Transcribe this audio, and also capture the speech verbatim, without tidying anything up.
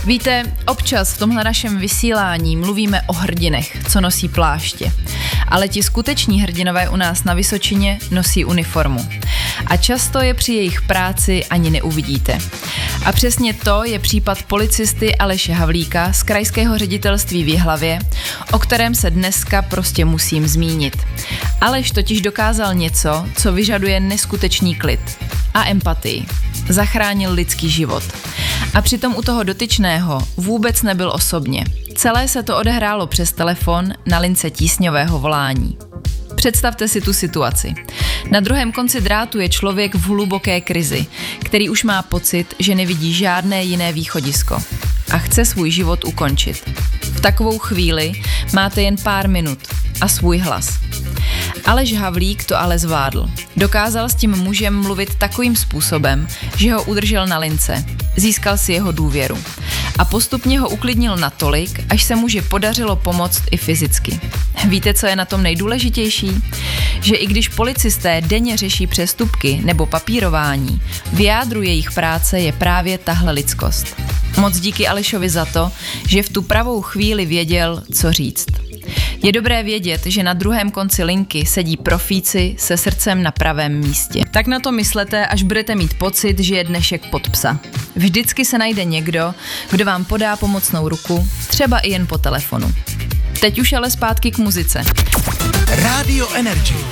Víte, občas v tomhle našem vysílání mluvíme o hrdinech, co nosí pláště. Ale ti skuteční hrdinové u nás na Vysočině nosí uniformu. A často je při jejich práci ani neuvidíte. A přesně to je případ policisty Aleše Havlíka z krajského ředitelství v Jihlavě, o kterém se dneska prostě musím zmínit. Aleš totiž dokázal něco, co vyžaduje neskutečný klid a empatii. Zachránil lidský život. A přitom u toho dotyčného vůbec nebyl osobně. Celé se to odehrálo přes telefon na lince tísňového volání. Představte si tu situaci. Na druhém konci drátu je člověk v hluboké krizi, který už má pocit, že nevidí žádné jiné východisko a chce svůj život ukončit. V takovou chvíli máte jen pár minut a svůj hlas. Aleš Havlík to ale zvládl. Dokázal s tím mužem mluvit takovým způsobem, že ho udržel na lince. Získal si jeho důvěru. A postupně ho uklidnil natolik, až se muži podařilo pomoct i fyzicky. Víte, co je na tom nejdůležitější? Že i když policisté denně řeší přestupky nebo papírování, v jádru jejich práce je právě tahle lidskost. Moc díky Alešovi za to, že v tu pravou chvíli věděl, co říct. Je dobré vědět, že na druhém konci linky sedí profíci se srdcem na pravém místě. Tak na to myslete, až budete mít pocit, že je dnešek pod psa. Vždycky se najde někdo, kdo vám podá pomocnou ruku, třeba i jen po telefonu. Teď už ale zpátky k muzice. Radio Energy.